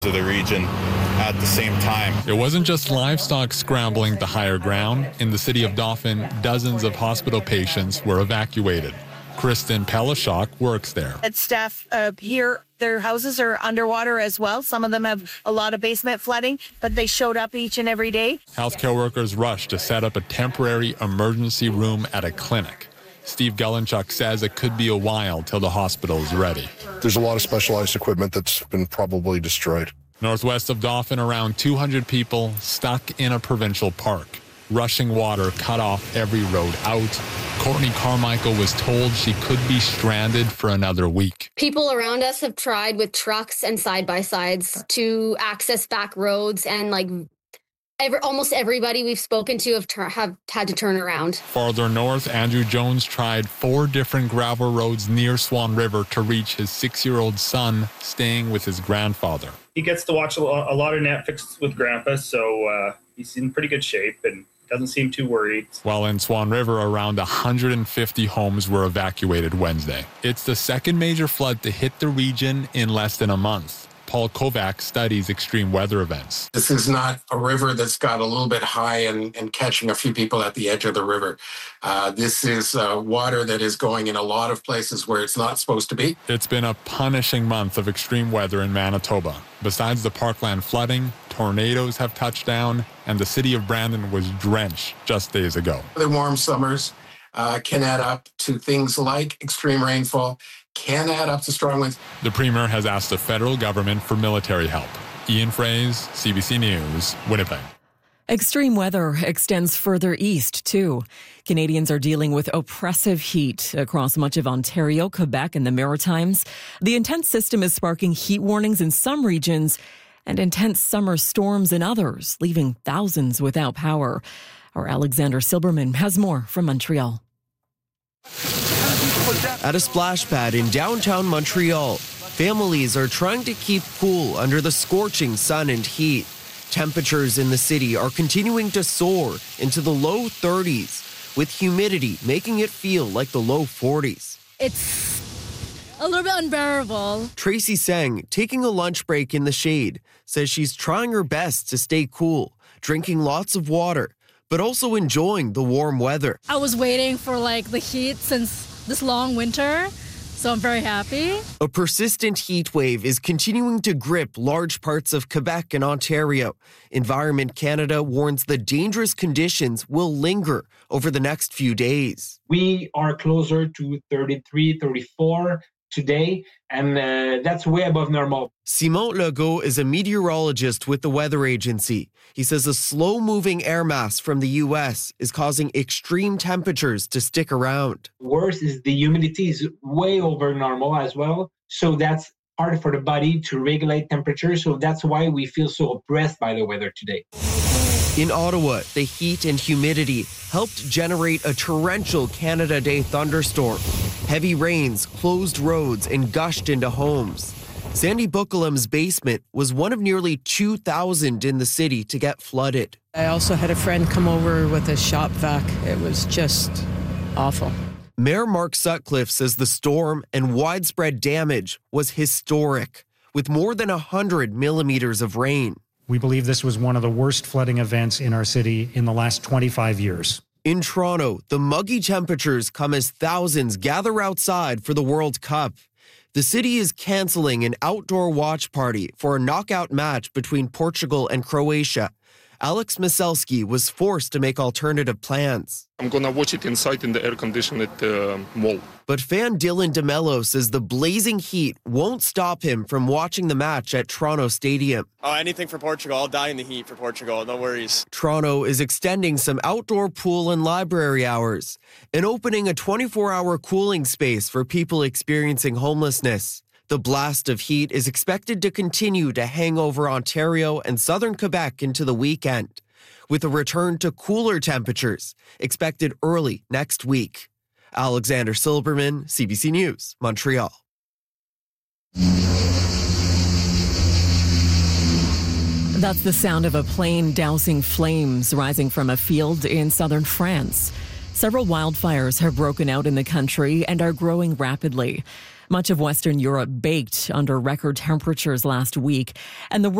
to the region at the same time. It wasn't just livestock scrambling to higher ground. In the city of Dauphin, dozens of hospital patients were evacuated. Kristen Pelishok works there. Staff here, their houses are underwater as well. Some of them have a lot of basement flooding, but they showed up each and every day. Healthcare workers rushed to set up a temporary emergency room at a clinic. Steve Gelenchuk says it could be a while till the hospital is ready. There's a lot of specialized equipment that's been probably destroyed. Northwest of Dauphin, around 200 people stuck in a provincial park. Rushing water cut off every road out. Courtney Carmichael was told she could be stranded for another week. People around us have tried with trucks and side-by-sides to access back roads, and almost everybody we've spoken to have had to turn around. Farther north, Andrew Jones tried 4 different gravel roads near Swan River to reach his 6-year-old son staying with his grandfather. He gets to watch a lot of Netflix with Grandpa, so he's in pretty good shape and doesn't seem too worried. While in Swan River, around 150 homes were evacuated Wednesday. It's the second major flood to hit the region in less than a month. Paul Kovac studies extreme weather events. This is not a river that's got a little bit high and catching a few people at the edge of the river. This is water that is going in a lot of places where it's not supposed to be. It's been a punishing month of extreme weather in Manitoba. Besides the Parkland flooding, tornadoes have touched down, and the city of Brandon was drenched just days ago. The warm summers can add up to things like extreme rainfall, can add up to strong winds. The Premier has asked the federal government for military help. Ian Fraze, CBC News, Winnipeg. Extreme weather extends further east, too. Canadians are dealing with oppressive heat across much of Ontario, Quebec, and the Maritimes. The intense system is sparking heat warnings in some regions and intense summer storms in others, leaving thousands without power. Our Alexander Silberman has more from Montreal. At a splash pad in downtown Montreal, families are trying to keep cool under the scorching sun and heat. Temperatures in the city are continuing to soar into the low 30s, with humidity making it feel like the low 40s. It's a little bit unbearable. Tracy Seng, taking a lunch break in the shade, says she's trying her best to stay cool, drinking lots of water, but also enjoying the warm weather. I was waiting for the heat since this long winter, so I'm very happy. A persistent heat wave is continuing to grip large parts of Quebec and Ontario. Environment Canada warns the dangerous conditions will linger over the next few days. We are closer to 33, 34 today, and that's way above normal. Simon Legault is a meteorologist with the weather agency. He says a slow-moving air mass from the U.S. is causing extreme temperatures to stick around. Worse is the humidity is way over normal as well, so that's hard for the body to regulate temperature, so that's why we feel so oppressed by the weather today. In Ottawa, the heat and humidity helped generate a torrential Canada Day thunderstorm. Heavy rains closed roads and gushed into homes. Sandy Buckalum's basement was one of nearly 2,000 in the city to get flooded. I also had a friend come over with a shop vac. It was just awful. Mayor Mark Sutcliffe says the storm and widespread damage was historic, with more than 100 millimeters of rain. We believe this was one of the worst flooding events in our city in the last 25 years. In Toronto, the muggy temperatures come as thousands gather outside for the World Cup. The city is canceling an outdoor watch party for a knockout match between Portugal and Croatia. Alex Maselski was forced to make alternative plans. I'm going to watch it inside in the air-conditioned mall. But fan Dylan DeMello says the blazing heat won't stop him from watching the match at Toronto Stadium. Oh, anything for Portugal. I'll die in the heat for Portugal. No worries. Toronto is extending some outdoor pool and library hours and opening a 24-hour cooling space for people experiencing homelessness. The blast of heat is expected to continue to hang over Ontario and southern Quebec into the weekend, with a return to cooler temperatures expected early next week. Alexander Silberman, CBC News, Montreal. That's the sound of a plane dousing flames rising from a field in southern France. Several wildfires have broken out in the country and are growing rapidly. Much of Western Europe baked under record temperatures last week, and the